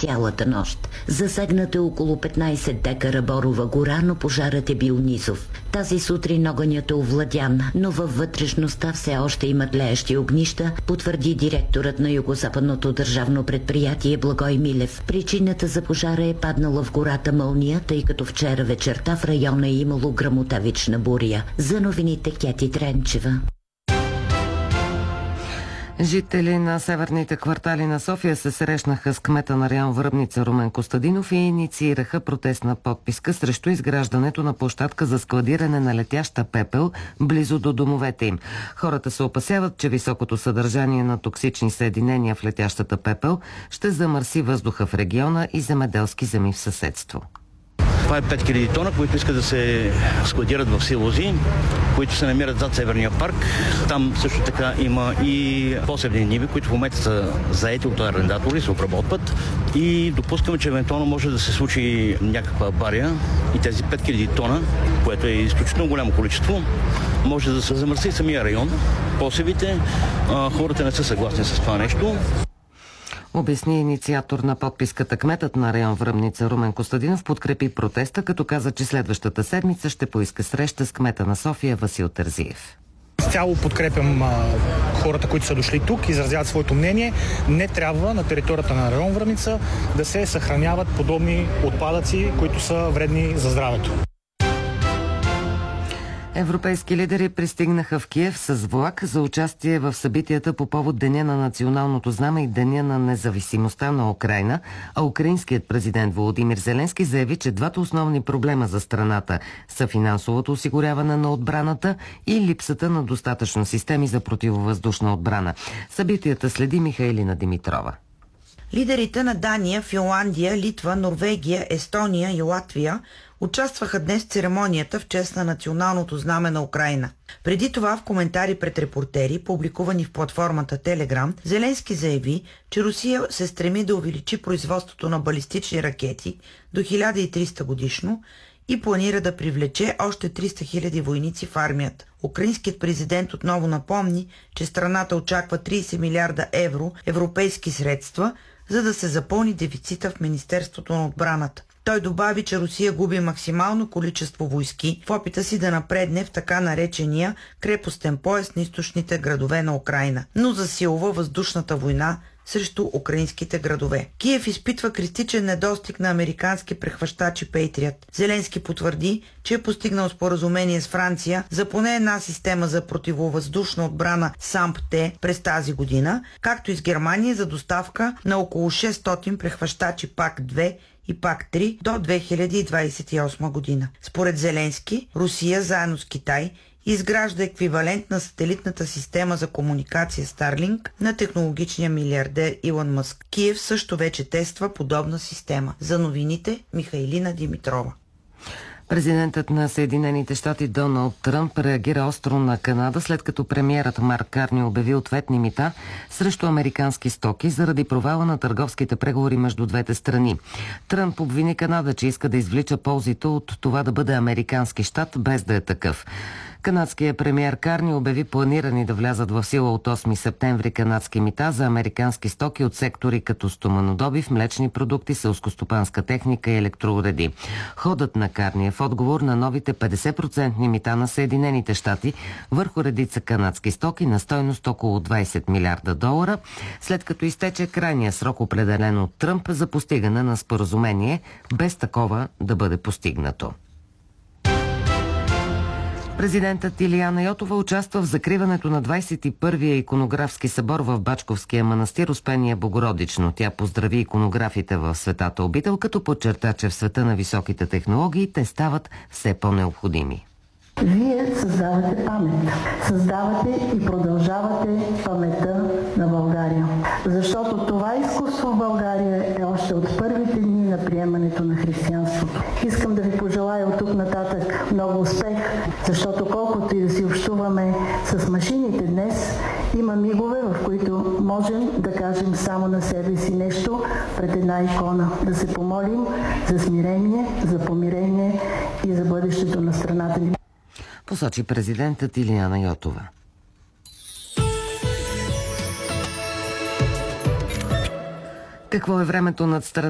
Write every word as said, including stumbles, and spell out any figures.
цялата нощ. Засегнат е около петнайсет декара борова гора, но пожарът е бил низов. Тази сутрин огънят е овладян, но във вътрешността все още има тлеещи огнища, потвърди директорът на Югозападното държавно предприятие Благой Милев. Причината за пожара е паднала в гората мълния, тъй като вчера вечерта в района е имало гръмотевична буря. За новините Кети Тренчева. Жители на северните квартали на София се срещнаха с кмета на район Връбница Румен Костадинов и инициираха протестна подписка срещу изграждането на площадка за складиране на летяща пепел близо до домовете им. Хората се опасяват, че високото съдържание на токсични съединения в летящата пепел ще замърси въздуха в региона и земеделски земи в съседство. Това е пет хиляди тона, които искат да се складират в силози, които се намират зад Северния парк. Там също така има и посевни ниви, които в момента са заети от арендатори, се обработват и допускаме, че евентуално може да се случи някаква авария и тези пет хиляди тона, което е изключително голямо количество, може да се замърси самия район. Посевите, хората не са съгласни с това нещо. Обясни инициатор на подписката. Кметът на район Връбница Румен Костадинов подкрепи протеста, като каза, че следващата седмица ще поиска среща с кмета на София Васил Терзиев. Цяло подкрепям а, хората, които са дошли тук, изразяват своето мнение. Не трябва на територията на район Връбница да се съхраняват подобни отпадъци, които са вредни за здравето. Европейски лидери пристигнаха в Киев с влак за участие в събитията по повод Деня на националното знаме и Деня на независимостта на Украйна, а украинският президент Володимир Зеленски заяви, че двата основни проблема за страната са финансовото осигуряване на отбраната и липсата на достатъчно системи за противовъздушна отбрана. Събитията следи Михайлина Димитрова. Лидерите на Дания, Финландия, Литва, Норвегия, Естония и Латвия участваха днес в церемонията в чест на националното знаме на Украйна. Преди това в коментари пред репортери, публикувани в платформата Телеграм, Зеленски заяви, че Русия се стреми да увеличи производството на балистични ракети до хиляда и триста годишно и планира да привлече още триста хиляди войници в армията. Украинският президент отново напомни, че страната очаква трийсет милиарда евро европейски средства, за да се запълни дефицита в Министерството на отбраната. Той добави, че Русия губи максимално количество войски в опита си да напредне в така наречения крепостен пояс на източните градове на Украйна, но засилва въздушната война срещу украинските градове. Киев изпитва критичен недостиг на американски прехващачи Patriot. Зеленски потвърди, че е постигнал споразумение с Франция за поне една система за противовъздушна отбрана САМП-Т през тази година, както и с Германия за доставка на около шестстотин прехващачи пак две и пак три до две хиляди двадесет и осма година. Според Зеленски, Русия заедно с Китай изгражда еквивалент на сателитната система за комуникация Starlink на технологичния милиардер Илон Мъск. Киев също вече тества подобна система. За новините Михайлина Димитрова. Президентът на Съединените щати Доналд Тръмп реагира остро на Канада, след като премиерът Марк Карни обяви ответни мита срещу американски стоки заради провала на търговските преговори между двете страни. Тръмп обвини Канада, че иска да извлича ползите от това да бъде американски щат, без да е такъв. Канадският премиер Карни обяви планирани да влязат в сила от осми септември канадски мита за американски стоки от сектори като стоманодобив, млечни продукти, селскостопанска техника и електроуреди. Ходът на Карни е в отговор на новите петдесет процентни мита на Съединените щати върху редица канадски стоки на стойност около двадесет милиарда долара, след като изтече крайния срок, определен от Тръмп, за постигане на споразумение, без такова да бъде постигнато. Президентът Илияна Йотова участва в закриването на двадесет и първия иконографски събор в Бачковския манастир Успение Богородично. Тя поздрави иконографите в Светата обител, като подчерта, че в света на високите технологии те стават все по-необходими. Вие създавате памет. Създавате и продължавате паметта на България. Защото това изкуство в България е още от първите дни на приемането на християнството. Искам да ви пожелая от тук нататък много успех, защото колкото и да си общуваме с машините днес, има мигове, в които можем да кажем само на себе си нещо пред една икона. Да се помолим за смирение, за помирение и за бъдещето на страната ни. Посочи президентът Илияна Йотова. Какво е времето над страната?